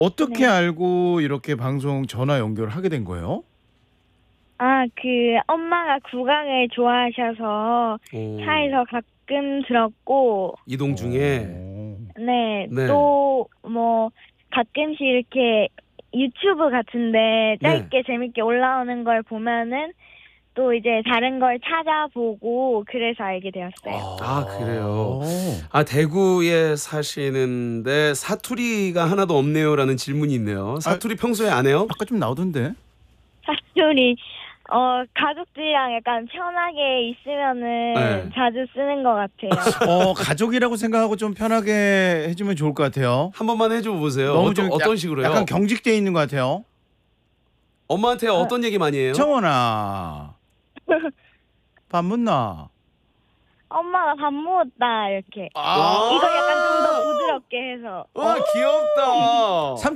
어떻게 네. 알고 이렇게 방송 전화 연결을 하게 된 거예요? 엄마가 국악을 좋아하셔서 오. 차에서 가끔 들었고, 이동 중에. 네, 네. 또 뭐 가끔씩 이렇게 유튜브 같은데 짧게 재밌게 올라오는 걸 보면은 또 이제 다른 걸 찾아보고 그래서 알게 되었어요. 아, 그래요. 대구에 사시는데 사투리가 하나도 없네요라는 질문이 있네요. 사투리 평소에 안 해요? 아까 좀 나오던데. 사투리 가족들이랑 약간 편하게 있으면은 네. 자주 쓰는 것 같아요. 가족이라고 생각하고 좀 편하게 해주면 좋을 것 같아요. 한 번만 해줘 보세요. 너무 좀 어떤 식으로요? 약간 경직돼 있는 것 같아요. 엄마한테 어떤 얘기 많이 해요? 정원아, 밥 묻나? 엄마가 밥 먹었다 이렇게. 아. 이거 약간 좀 더 부드럽게 해서. 와, 귀엽다.